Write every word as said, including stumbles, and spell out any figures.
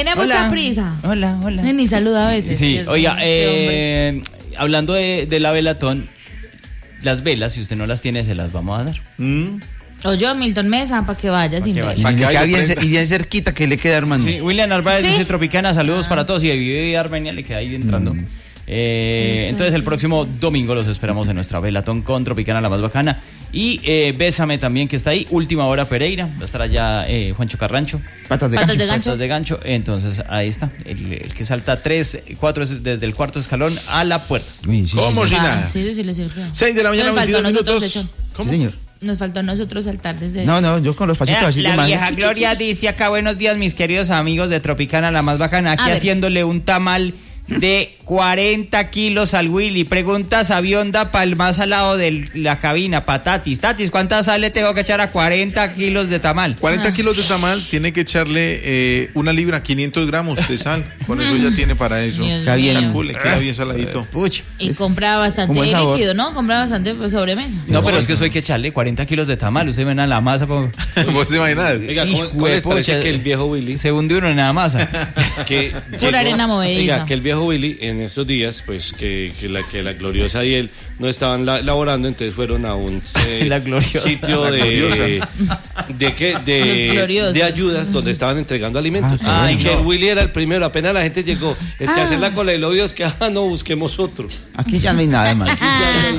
tiene Hola. mucha prisa. Hola, hola. Ni saluda a veces. Sí, Dios oiga, mío, eh, hablando de, de la velatón, las velas, si usted no las tiene, se las vamos a dar. Mm. O yo, Milton Mesa, para que vaya sin que ver. vaya. Pa' Y que queda vaya, bien, prenda. y bien cerquita que le queda, hermano. Sí, William Narváez ¿Sí? dice Tropicana, saludos para todos. Y vive de Armenia, le queda ahí entrando. Eh, entonces el próximo domingo los esperamos en nuestra velatón con Tropicana, la más bacana. Y eh, Bésame también, que está ahí. Última hora Pereira, va a estar allá eh, Juancho Carrancho. Patas de Patas gancho. de gancho. Patas de gancho. Entonces ahí está, el, el que salta tres, cuatro es desde el cuarto escalón a la puerta. Uy, sí, ¿Cómo si Ah, nada? sí, sí, sí, le sirvió. seis de la mañana, Nos faltó a veintidós nosotros, minutos. de hecho. ¿Cómo? Sí, señor. Nos faltó a nosotros saltar desde... No, no, yo con los pasitos así la de mano. vieja Gloria dice acá, buenos días mis queridos amigos de Tropicana, la más bacana, aquí A ver. haciéndole un tamal de cuarenta kilos al Willy. Pregunta Sabionda para el más al lado de la cabina, para Tatis. Tatis, ¿cuánta sal le tengo que echar a cuarenta kilos de tamal? cuarenta kilos de tamal, tiene que echarle eh, una libra, quinientos gramos de sal. Con eso ya tiene para eso. Dios Está bien. mío. Calcule, queda bien saladito. Pucha. Y compra bastante Como el sabor. líquido, ¿no? Compra bastante pues, sobremesa. No, pero es que eso hay que echarle cuarenta kilos de tamal. Usted ven a la masa como... ¿Vos te imaginas? Oiga, ¿cómo, Hijo cómo de les parece pucha. que el viejo Willy Se hunde uno en la masa. que Pura arena movediza. Oiga, que el viejo Willy en estos días, pues que, que la que la gloriosa y él no estaban la- laborando, entonces fueron a un eh, La gloriosa. sitio La de gloriosa. de qué Los de, gloriosos. de ayudas donde estaban entregando alimentos. Ah, y qué que bueno. el Willy era el primero, apenas la gente llegó, es que hacer la cola y lo obvio es que ah, no busquemos otro. Aquí ya no hay nada, hermano.